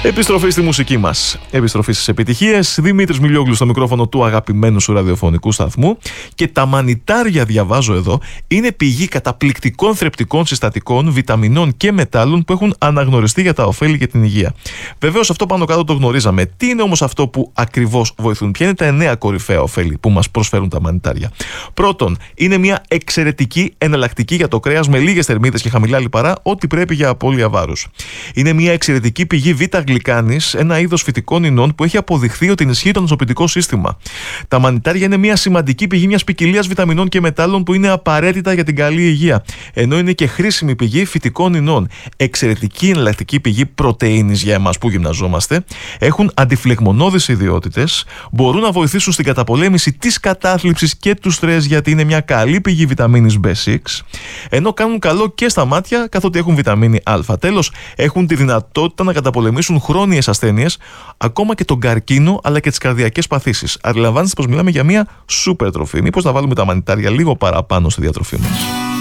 Επιστροφή στη μουσική μας. Επιστροφή στις επιτυχίες. Δημήτρης Μιλιόγλου στο μικρόφωνο του αγαπημένου σου ραδιοφωνικού σταθμού. Και τα μανιτάρια, διαβάζω εδώ, είναι πηγή καταπληκτικών θρεπτικών συστατικών, βιταμινών και μετάλλων που έχουν αναγνωριστεί για τα ωφέλη και την υγεία. Βεβαίως αυτό πάνω κάτω το γνωρίζαμε. Τι είναι όμως αυτό που ακριβώς βοηθούν? Ποια είναι τα 9 κορυφαία ωφέλη που μας προσφέρουν τα μανιτάρια? Πρώτον, είναι μια εξαιρετική εναλλακτική για το κρέας με λίγες θερμίδες και χαμηλά λιπαρά, ό,τι πρέπει για απώλεια βάρους. Είναι μια εξαιρετική πηγή β-γλυκάνης, ένα είδος φυτικών ινών που έχει αποδειχθεί ότι ενισχύει το νοσοποιητικό σύστημα. Τα μανιτάρια είναι μια σημαντική πηγή μιας ποικιλίας βιταμινών και μετάλλων που είναι απαραίτητα για την καλή υγεία. Ενώ είναι και χρήσιμη πηγή φυτικών ινών. Εξαιρετική εναλλακτική πηγή πρωτεΐνης για εμάς που γυμναζόμαστε. Έχουν αντιφλεγμονώδεις ιδιότητες. Μπορούν να βοηθήσουν στην καταπολέμηση της κατάθλιψης και του στρες, γιατί είναι μια καλή πηγή βιταμίνης B6. Ενώ κάνουν καλό και στα μάτια, καθότι έχουν βιταμίνη Α. Τέλος, έχουν τη δυνατότητα να καταπολεμήσουν χρόνιες ασθένειες, ακόμα και τον καρκίνο αλλά και τις καρδιακές παθήσεις. Αντιλαμβάνεστε πως μιλάμε για μια σούπερ τροφή. Μήπως να βάλουμε τα μανιτάρια λίγο παραπάνω στη διατροφή μας?